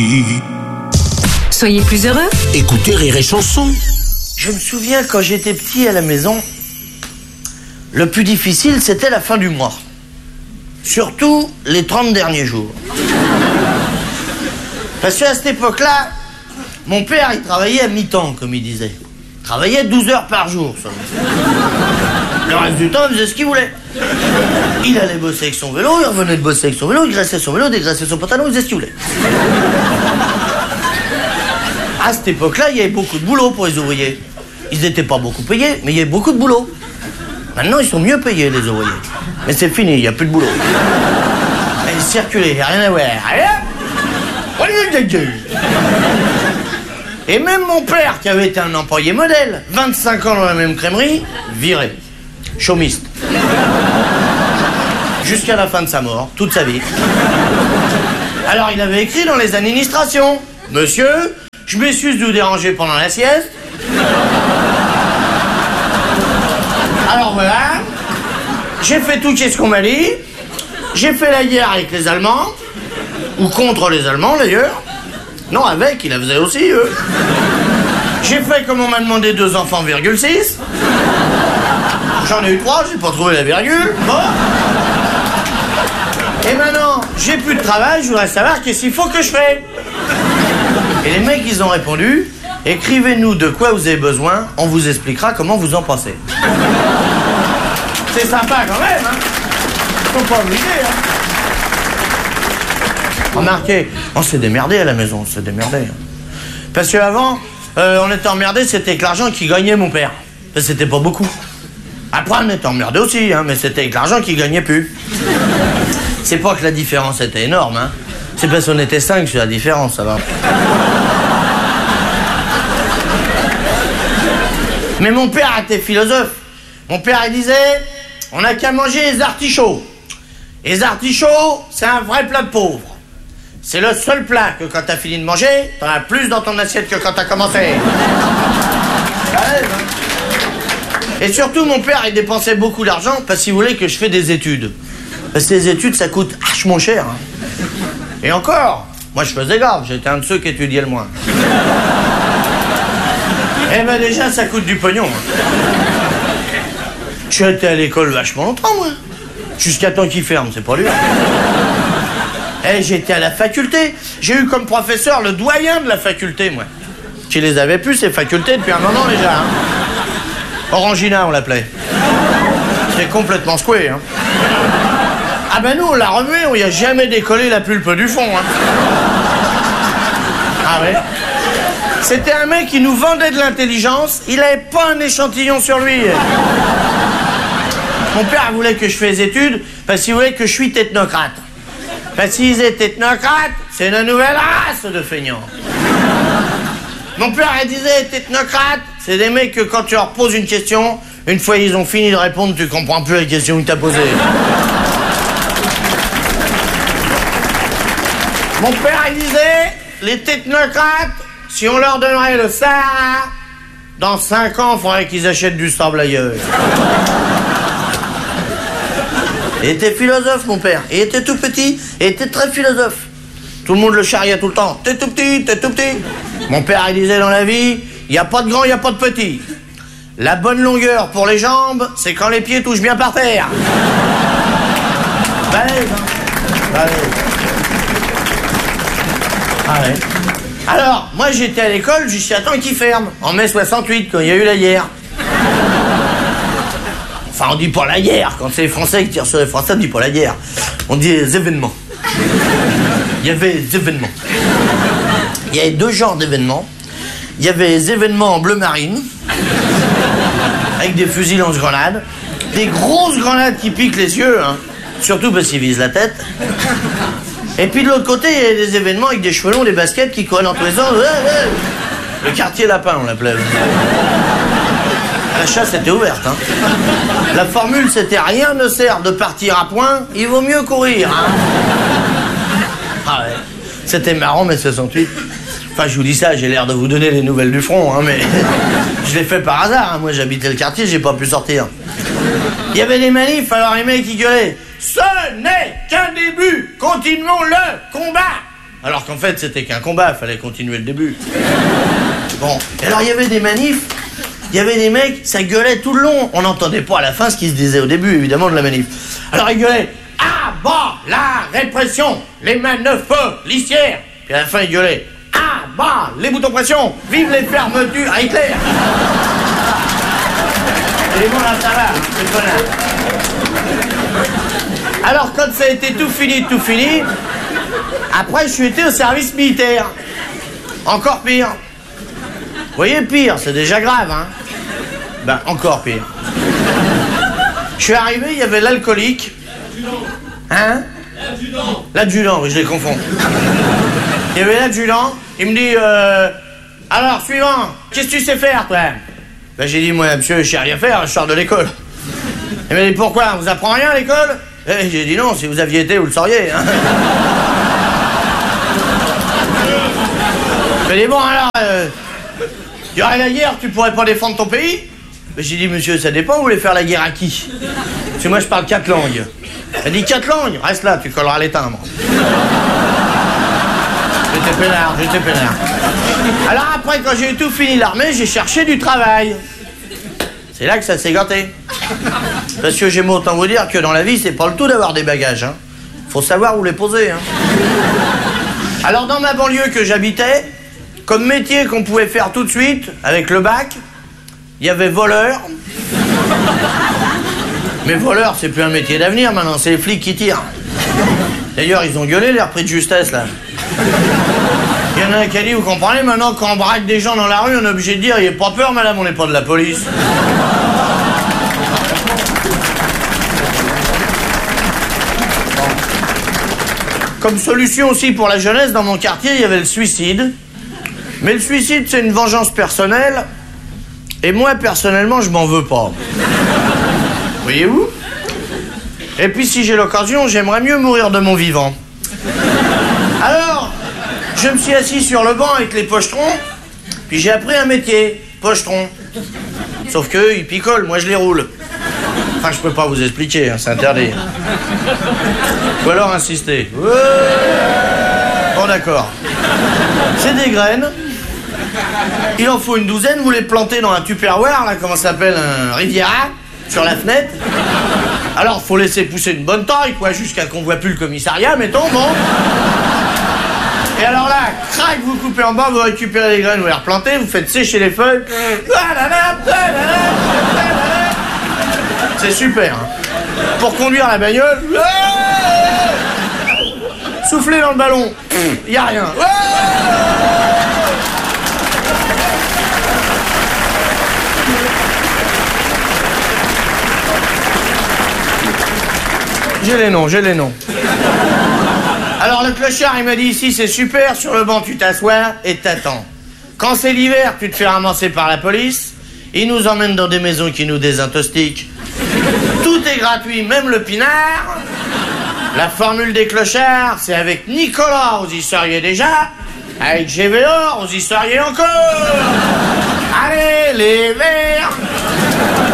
Soyez plus heureux. Écoutez Rire et Chanson. Je me souviens quand j'étais petit à la maison, le plus difficile c'était la fin du mois. Surtout les 30 derniers jours. Parce qu'à cette époque-là, mon père il travaillait à mi-temps, comme il disait. Il travaillait 12 heures par jour, ça. Le reste du temps, il faisait ce qu'il voulait. Il allait bosser avec son vélo, il revenait de bosser avec son vélo, il graissait son vélo, dégraissait son pantalon, il faisait ce qu'il voulait. À cette époque-là, il y avait beaucoup de boulot pour les ouvriers. Ils n'étaient pas beaucoup payés, mais il y avait beaucoup de boulot. Maintenant, ils sont mieux payés, les ouvriers. Mais c'est fini, il n'y a plus de boulot. Et circuler, il n'y a rien à voir. Et même mon père, qui avait été un employé modèle, 25 ans dans la même crèmerie, viré. Chômiste. Jusqu'à la fin de sa mort, toute sa vie. Alors, il avait écrit dans les administrations: Monsieur, je m'excuse de vous déranger pendant la sieste. Alors voilà, j'ai fait tout ce qu'on m'a dit. J'ai fait la guerre avec les Allemands. Ou contre les Allemands d'ailleurs. Non, avec, ils la faisaient aussi, eux. J'ai fait comme on m'a demandé 2 enfants, 6. J'en ai eu 3, j'ai pas trouvé la virgule. Bon. Et maintenant, j'ai plus de travail, je voudrais savoir qu'est-ce qu'il faut que je fais. Et les mecs, ils ont répondu: écrivez-nous de quoi vous avez besoin, on vous expliquera comment vous en pensez. C'est sympa quand même, hein. Faut pas oublier, hein. Remarquez, on s'est démerdé à la maison, on s'est démerdé. Hein. Parce qu'avant, on était emmerdé, c'était avec l'argent qui gagnait mon père. C'était pas beaucoup. Après, on était emmerdé aussi, hein, mais c'était avec l'argent qui gagnait plus. C'est pas que la différence était énorme, hein. C'est parce qu'on était 5 sur la différence, ça va. Mais mon père était philosophe. Mon père, il disait: on n'a qu'à manger les artichauts. Et les artichauts, c'est un vrai plat de pauvre. C'est le seul plat que quand t'as fini de manger, t'en as plus dans ton assiette que quand t'as commencé. Et surtout, mon père, il dépensait beaucoup d'argent parce qu'il voulait que je fasse des études. Parce que les études, ça coûte vachement cher. Hein. Et encore, moi je faisais gaffe, j'étais un de ceux qui étudiaient le moins. Eh ben déjà, ça coûte du pognon. J'étais à l'école vachement longtemps, moi. Jusqu'à temps qu'il ferme, c'est pas lui. Eh, j'étais à la faculté. J'ai eu comme professeur le doyen de la faculté, moi. Qui les avait plus, ces facultés, depuis un moment déjà. Hein. Orangina, on l'appelait. C'est complètement secoué, hein. Ah ben nous, on l'a remué, on y a jamais décollé la pulpe du fond, hein. Ah ouais. C'était un mec qui nous vendait de l'intelligence, il avait pas un échantillon sur lui. Mon père voulait que je fasse des études parce qu'il voulait que je suis technocrate. Parce qu'il disait technocrate, c'est une nouvelle race de feignants. Mon père il disait technocrate, c'est des mecs que quand tu leur poses une question, une fois ils ont fini de répondre, tu comprends plus la question qu'il t'a posée. Mon père il disait, les technocrates, si on leur donnerait le Sahara, dans 5 ans, il faudrait qu'ils achètent du sable ailleurs. Il était philosophe, mon père. Il était tout petit, il était très philosophe. Tout le monde le charriait tout le temps. T'es tout petit, t'es tout petit. Mon père, il disait dans la vie, il n'y a pas de grand, il n'y a pas de petit. La bonne longueur pour les jambes, c'est quand les pieds touchent bien par terre. Balèze, hein. Balèze. Ah ouais. Alors, moi, j'étais à l'école jusqu'à temps qu'il ferme, en mai 68, quand il y a eu la guerre. Enfin, on dit pas la guerre. Quand c'est les Français qui tirent sur les Français, on dit pas la guerre. On dit les événements. Il y avait des événements. Il y avait 2 genres d'événements. Il y avait les événements en bleu marine, avec des fusils lance-grenades, des grosses grenades qui piquent les yeux, hein, surtout parce qu'ils visent la tête. Et puis de l'autre côté, il y avait des événements avec des cheveux longs, des baskets qui couraient dans tous les sens. Le quartier lapin, on l'appelait. La chasse était ouverte, hein. La formule, c'était: rien ne sert de partir à point, il vaut mieux courir, hein. Ah ouais. C'était marrant, mai 68. Enfin, je vous dis ça, j'ai l'air de vous donner les nouvelles du front, hein, mais je l'ai fait par hasard, hein. Moi, j'habitais le quartier, j'ai pas pu sortir. Il y avait des manifs, alors les mecs qui gueulaient: ce n'est qu'un début, continuons le combat. Alors qu'en fait, c'était qu'un combat, fallait continuer le début. Bon, et alors il y avait des manifs, il y avait des mecs, ça gueulait tout le long. On n'entendait pas à la fin ce qui se disait au début, évidemment, de la manif. Alors ils gueulaient « Ah, bah, la répression, les manœuvres policières !» Puis à la fin, ils gueulaient « Ah, bah, les boutons pression, vive les fermetures à Hitler !» Et bon, là, ça va, c'est le connard. Alors, quand ça a été tout fini, après, je suis été au service militaire. Encore pire. Vous voyez, pire, c'est déjà grave, hein. Ben, encore pire. Je suis arrivé, il y avait l'alcoolique. Hein? L'adjudant, oui, je les confonds. Il y avait l'adjudant, il me dit, alors, suivant, qu'est-ce que tu sais faire, toi? Ben, j'ai dit, moi, monsieur, je sais rien faire, je sors de l'école. Il m'a dit, pourquoi? On vous apprend rien à l'école? Eh, j'ai dit non, si vous aviez été, vous le sauriez, hein. Il m'a dit, bon, alors, il y aurait la guerre, tu pourrais pas défendre ton pays? Ben, j'ai dit, monsieur, ça dépend, vous voulez faire la guerre à qui? Parce que moi, je parle 4 langues. Elle dit 4 langues, reste là, tu colleras les timbres. J'étais peinard. Alors après, quand j'ai tout fini l'armée, j'ai cherché du travail. C'est là que ça s'est gâté. Parce que j'aime autant vous dire que dans la vie, c'est pas le tout d'avoir des bagages, hein. Faut savoir où les poser, hein. Alors dans ma banlieue que j'habitais, comme métier qu'on pouvait faire tout de suite, avec le bac, il y avait voleur. Mais voleur, c'est plus un métier d'avenir maintenant, c'est les flics qui tirent. D'ailleurs, ils ont gueulé les repris de justesse, là. Il y en a un qui a dit, vous comprenez, maintenant, quand on braque des gens dans la rue, on est obligé de dire, il n'y a pas peur, madame, on n'est pas de la police. Bon. Comme solution aussi pour la jeunesse, dans mon quartier, il y avait le suicide. Mais le suicide, c'est une vengeance personnelle. Et moi, personnellement, je m'en veux pas. Voyez-vous? Et puis, si j'ai l'occasion, j'aimerais mieux mourir de mon vivant. Alors, je me suis assis sur le banc avec les pochetrons, puis j'ai appris un métier, pochetron. Sauf qu'eux, ils picolent, moi je les roule. Enfin, je peux pas vous expliquer, hein, c'est interdit. Ou alors insister. Ouais. Bon, d'accord. C'est des graines. Il en faut une douzaine, vous les plantez dans un tupperware, là, comment ça s'appelle, un Riviera, sur la fenêtre. Alors, faut laisser pousser une bonne taille, quoi, jusqu'à qu'on voit plus le commissariat, mettons, bon. Et alors là, crac, vous coupez en bas, vous récupérez les graines, vous les replantez, vous faites sécher les feuilles. C'est super, hein. Pour conduire la bagnole, soufflez dans le ballon, y a rien. J'ai les noms. Alors le clochard, il m'a dit, ici c'est super, sur le banc tu t'assois et t'attends. Quand c'est l'hiver, tu te fais ramasser par la police, ils nous emmènent dans des maisons qui nous désintoxiquent. Tout est gratuit, même le pinard. La formule des clochards, c'est avec Nicolas, vous y seriez déjà. Avec GVO, vous y seriez encore. Allez, les verts.